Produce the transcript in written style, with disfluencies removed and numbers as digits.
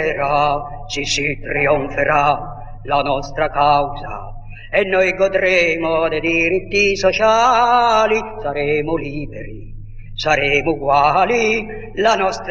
Sì, trionferà la nostra causa e noi godremo dei diritti sociali, saremo liberi, saremo uguali, la nostra